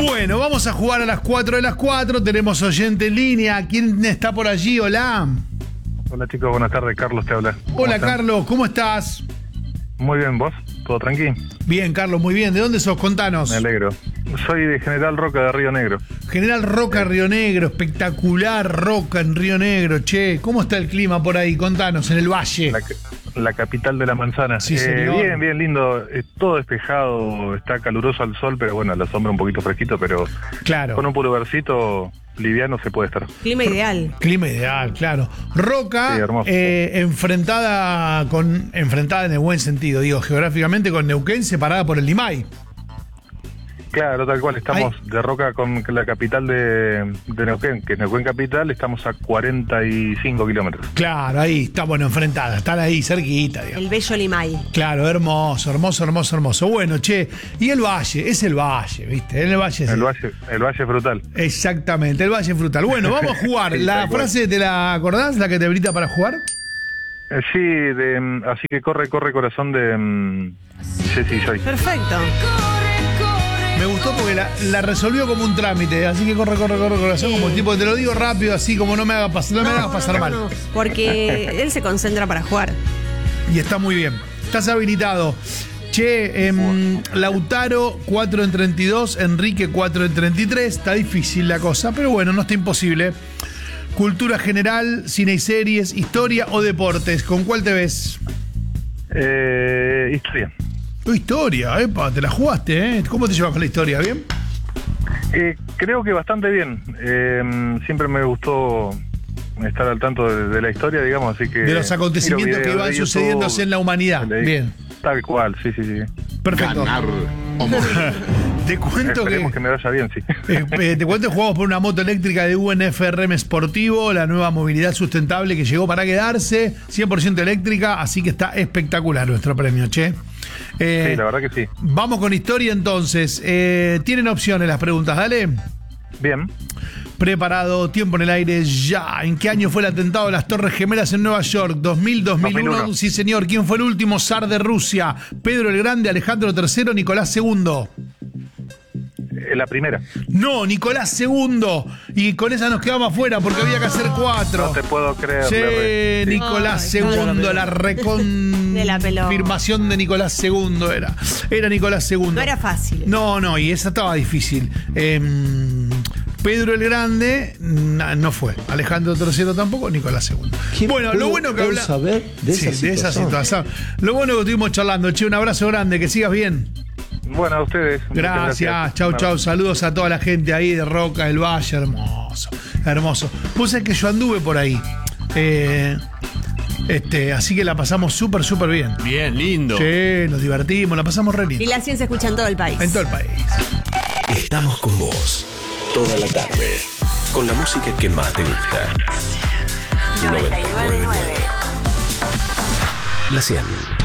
Bueno, vamos a jugar a las 4 de las 4. Tenemos oyente en línea. ¿Quién está por allí? Hola. Hola chicos, buenas tardes. Carlos te habla. Hola Carlos, ¿cómo estás? Muy bien, ¿vos? ¿Todo tranqui? Bien, Carlos, muy bien. ¿De dónde sos? Contanos. Me alegro. Soy de General Roca de Río Negro. General Roca, Río Negro. Espectacular Roca en Río Negro. Che, ¿cómo está el clima por ahí? Contanos, en el valle. La capital de la manzana. Sí, señor. Bien, bien lindo. Todo despejado, está caluroso al sol, pero bueno, a la sombra un poquito fresquito, pero claro, con un pulvercito liviano se puede estar. Clima ideal. Clima ideal, claro. Roca, Sí, hermoso. enfrentada en el buen sentido, digo, geográficamente con Neuquén, separada por el Limay. Claro, tal cual. Estamos de Roca con la capital de Neuquén, que es Neuquén capital, estamos a 45 kilómetros. Claro, ahí está, bueno, enfrentada, están ahí cerquita, digamos. El bello Limay. Claro, hermoso, hermoso, hermoso, hermoso. Bueno, che, y el valle, es el valle, ¿viste? En el valle es El valle frutal. Exactamente, el valle frutal. Bueno, vamos a jugar. Sí, La frase, ¿te la acordás? ¿La que te habilita para jugar? Sí, así que corre corazón de Jessy Joy. Perfecto. Me gustó porque la resolvió como un trámite, así que corre corazón, como el tipo, te lo digo rápido, así como no me hagas pasar mal. No, porque él se concentra para jugar. Y está muy bien. Estás habilitado. Che, Lautaro 4 en 32, Enrique 4 en 33. Está difícil la cosa, pero bueno, no está imposible. Cultura general, cine y series, historia o deportes. ¿Con cuál te ves? Historia. Historia, epa, te la jugaste, ¿eh? ¿Cómo te llevas con la historia? ¿Bien? Creo que bastante bien. Siempre me gustó estar al tanto de la historia, digamos, así que... De los acontecimientos que van sucediéndose en la humanidad. Bien. Tal cual, sí. Perfecto. Ganar o morir. Te cuento Esperemos que me vaya bien, sí. Te cuento que jugamos por una moto eléctrica de UNFRM Sportivo, la nueva movilidad sustentable que llegó para quedarse, 100% eléctrica, así que está espectacular nuestro premio, che. Sí, la verdad que sí. Vamos con historia entonces. Tienen opciones las preguntas, dale. Bien. Preparado, tiempo en el aire, ya. ¿En qué año fue el atentado de las Torres Gemelas en Nueva York? 2000, 2001. 2001. Sí, señor. ¿Quién fue el último zar de Rusia? ¿Pedro el Grande, Alejandro III, Nicolás II? La primera. No, Nicolás II. Y con esa nos quedamos afuera porque había que hacer 4. No te puedo creer. Sí, Nicolás II, la De la pelota. reconfirmación de Nicolás II era. Era Nicolás II. No era fácil. No, y esa estaba difícil. Pedro el Grande no fue. Alejandro III tampoco, Nicolás II. Bueno, lo bueno que habla saber de esa situación. Lo bueno que estuvimos charlando, che, un abrazo grande, que sigas bien. Bueno, a ustedes. Gracias, chau. Saludos a toda la gente ahí de Roca, del Valle, hermoso. Vos sabés que yo anduve por ahí. Así que la pasamos súper bien. Bien, lindo. Sí, nos divertimos, la pasamos re lindo. Y la ciencia escucha en todo el país. En todo el país. Estamos con vos toda la tarde, con la música que más te gusta. 99.9 La 100.